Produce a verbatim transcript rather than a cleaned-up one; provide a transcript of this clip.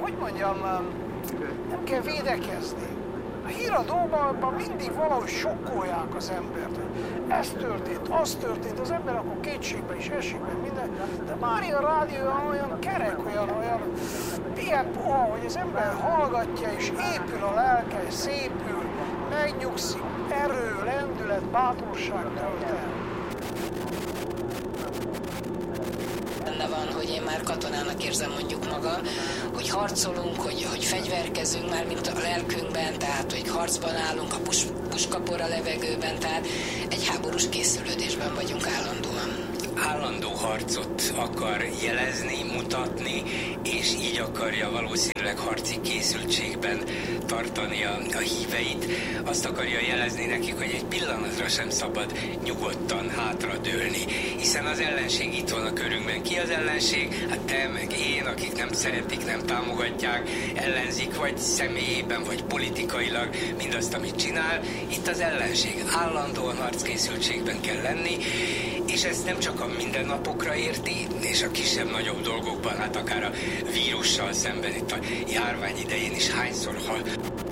hogy mondjam, nem kell védekezni. A híradóban mindig valahogy sokkolják az embert. Ez történt, az történt, az ember akkor kétségbe is esik, meg minden. De már a rádió olyan kerek, olyan, olyan ilyen puha, hogy az ember hallgatja, és épül a lelke, szépül, megnyugszik, erő, lendület, bátorság tölt el. Benne van, hogy én már katonának érzem mondjuk maga, hogy harcolunk, hogy, hogy fegyverkezünk már, mint a lelkünkben, tehát hogy harcban állunk, a pus, puskapor a levegőben, tehát egy háborús készülődésben vagyunk állandóan. Állandó harcot akar jelezni, mutatni, és így akarja valószínűleg harci készültségben tartani a, a híveit. Azt akarja jelezni nekik, hogy egy pillanatra sem szabad nyugodtan hátradőlni, hiszen az ellenség itt van a körünkben. Ki az ellenség? Hát te, meg én, akik nem szeretik, nem támogatják, ellenzik, vagy személyében, vagy politikailag mindazt, amit csinál. Itt az ellenség. Állandóan harckészültségben kell lenni, és ezt nem csak a mindennapokra érti, és a kisebb-nagyobb dolgokban, hát akár a vírussal szemben itt a járvány idején is hányszor hall.